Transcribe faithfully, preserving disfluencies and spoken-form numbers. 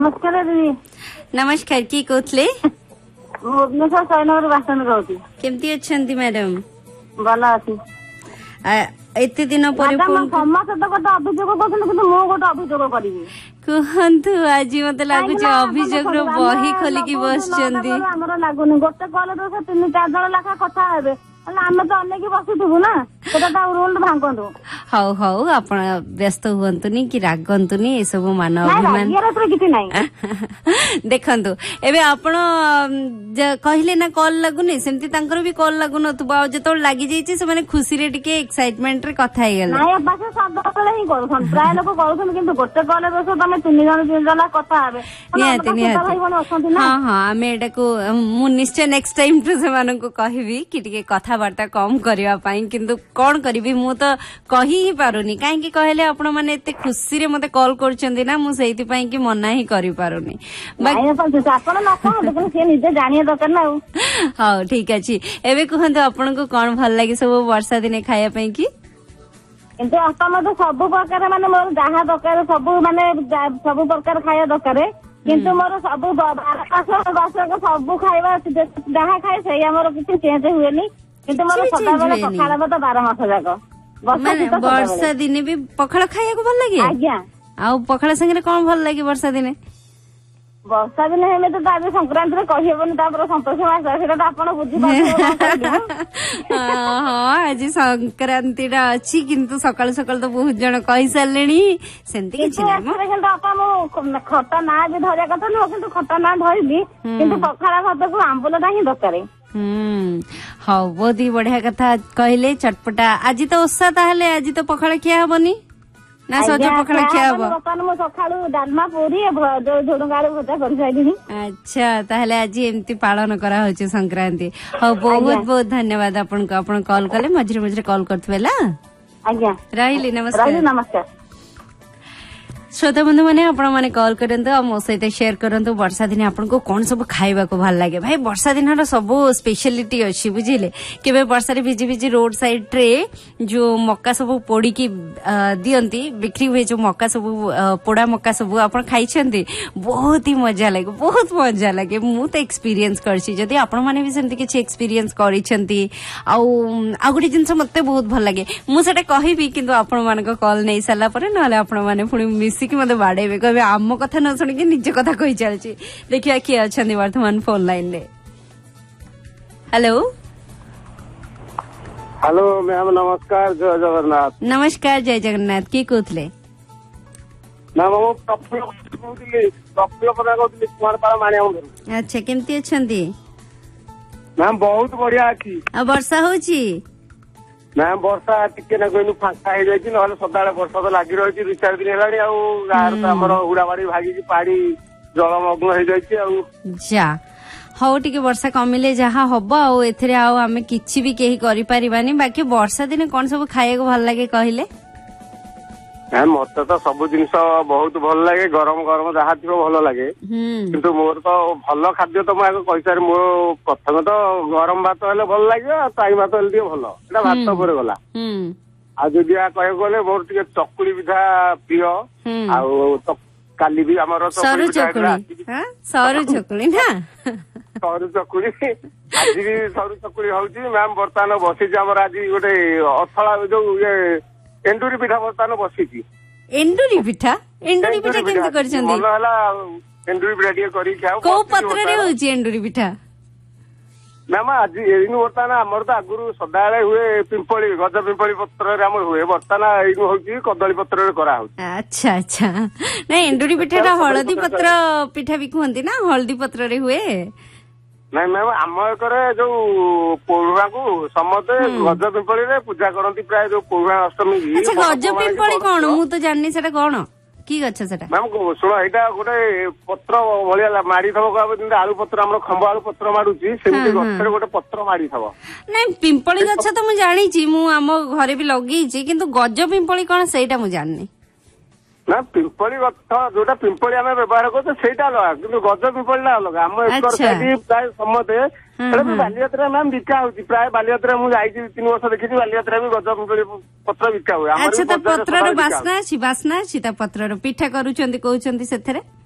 नमस्कार दीदी। नमस्कार की कहते भुवनेश्वर शयनगर बासन कहती केमती अच्छी मैडम भल अच्छी एते दिन पर समस्त तो गोटे अभियोग कर गोटे अभियोग करी कहतु आज मत लगुच अभियोग बही खोलिकी बस लगुनि गोटे कल तो तीन चार जन लाखा कथा हे आम तो अनेक बसुबू ना रूल भांगतु हौ हौ आप व्यस्त हुंतुनी कि रागंतुनी ए सब मान अभिमान देखंतु एबे आपण कहले ना कॉल लागुनी सेमती तांकर भी कॉल लागु नथुबा जतो लागि जाईची से माने खुशी रे टिके एक्साइटमेंट रे कथा हे गेल नाही बस सब बेले ही करू प्राय लोक करू किंतु गोटे कॉल बस तमे तीन जन तीन जन कथा हेबे निहाती निहाती हां हां आमे एटा को मु निश्चय नेक्स्ट टाइम टू से मानन को कहबी कि टिके कथा वार्ता कम करिया पाई किंतु कोन करिबी मु तो कहि ही पारुनी काहे कि कहले आपण माने एते खुशी रे मते कॉल करचंदी ना मु सेहिति पई कि मना ही करि पारुनी नाही पण आपण न कोन लेकिन से निजे जानिया दरकार ना हां ठीक अछि एबे कहंतु आपण को कोन भल लागि सब वर्षा दिने खाया पई कि किंतु आपा मते सब प्रकार माने मोर जहा दरकार सब माने सब प्रकार खाया दरकार किंतु मोर सब बारह मास दस सब खाइबा जहा खाए से हमर किछ चेंज हुएनी किंतु मोर सदा बेला पखाला भात बारह मास जाक वर्षा दिने भी पखाला खाया को भल लगे आज्ञा आ पखाला संगे कोन भल लगे वर्षा दिने वर्षा दिन हेमे तो आज संक्रांति रे कहि हेबनी तापर संतोष मास सेटा आपण बुझि पाछो हां आज संक्रांति रा अछि किंतु सकाळ सकाळ तो बहुत जण कहि सारलेनी सेंती किछि नै म किंतु आपा मो खटा ना भी धरिया कथा न किंतु खटा ना धरिली किंतु पखाला भात को आंबुलटा ही दरकार हम्म हाँ बहुत ही बढ़िया कथा कहले चटपटा आज तो ओषा ताहले आज तो पखाला खिया हबनी ना सज पखाला खिया हबो बतन मो सखाळु डालमा पूरी जो झोडंगाळु भजा कर साइदिनी अच्छा ताहले आज एम्ति पालन करा होचे संक्रांति हाँ बहुत बहुत धन्यवाद आपन को आपन कॉल कले मझरे मझरे कॉल करथवेला आज्ञा राहिली नमस्कार राहिली नमस्कार श्रोता बंधु मैंने आपण मैंने कॉल करंतु मो सहित शेयर करंतु वर्षा दिन आपन को कौन सब खाइबा को भल लागे भाई वर्षा दिन रो सब स्पेशलिटी अछि बुझिले केबे वर्षा रे भिजी भिजी रोड साइड रे जो मक्का सब पोड़ी की दियंती बिक्री हुए जो मक्का सब पोड़ा मक्का सब आपन खाइ छंती बहुत ही मजा लागे बहुत मजा लागे मु तो एक्सपीरियंस करछि जदी आपन माने भी सेमती किछि एक्सपीरियंस करि छंती आ आ गुडी जिंस मते बहुत भल लागे मु सेटा कहिबी किंतु आपन मान को कॉल नै सला परे नले आपन माने पुनी मिस कि मत बाड़े कहे आम कथा न शुणी निज कथा कही चलती देखिए किए अच्छा वर्तमान फोन लाइन रे हेलो हेलो मैम नमस्कार जय जगन्नाथ नमस्कार जय जगन्नाथ किए कहते अच्छा केमती अच्छा मैम बहुत बढ़िया अच्छी वर्षा होची मैम वर्षा टिके ना कोई फांका हो जाए ना सदा वर्षा तो लगी रही दुई चार दिन है गाँव तो हुड़ाबाड़ी भागी पाड़ी जलमग्न हो जा हौ टिके वर्षा कमिले जहा हम आम कि भी कहीं करें बाकी वर्षा दिन कौन सब खाया भल लगे कहले मैम मत तो सब जिन बहुत भल लगे गरम गरम जहाँ थी भल लगे किंतु मोर तो भल खाद्य तो मुझे कही सारे मो प्रथम तो गरम भात हेल्ले भल लगे ताई भात हेल्ले भल एटा भात पर गला आज कह गले मोर टे चकुली पिठा प्रिय आ काली भी आम सरू चकुली सरू चकुली ना सरू चकुली आज भी सरू चकुली हूँ मैम बर्तमान बसी आज गोटे अथड़ा जो ये एंडुरी पिठा बर्तमान बसी एंडुरी पिठा एंडुरी पिठा केमती करछंदी भलो हला एंडुरी पिठा टिके करी खाओ को पत्र रे होची एंडुरी पिठा मैम आज एनु बर्तमान हमर तो आगुरु सदाळे हुए पिंपली गज पिंपली पत्र रे हमर हुए बर्तमान एनु होची कदली पत्र रे करा होची अच्छा अच्छा नै एंडुरी पिठाटा हळदी पत्र पिठा भी कहंती ना हळदी पत्र रे हुए नहीं मैम आम एक जो पौरुआ को समस्ते गज पिंपली रे पूजा करती प्राय जो पौरुआ अष्टमी अच्छा गज पिंपली कौन मु तो जाननी सेटा कौन की गछ सेटा मैम शुण एटा गोटे पत्र भलिया मारी थबो कहबो आलू पत्र हमर खंब आलू पत्र मारुची सेमती गछरे गोटे पत्र मारी थबो नहीं पिंपली गछ तो मु जानी छी मु हम घरे भी लगई छी किंतु गज पिंपली कौन सेटा मु जाननी ना पिंपली गछ जोटा पिंपली आम व्यवहार करते सहीटा अलग कि गज पिंपली अलग आम प्राय समते बालीयात्रा मैम बिका होती प्राय बालीयात्रा मुझे तीन वर्ष देखी बालीयात्रा भी गज पिंपली पत्र बिका हुए अच्छा पत्र बास्ना अच्छी बास्ना अच्छी पत्र पिठा करूँ कहते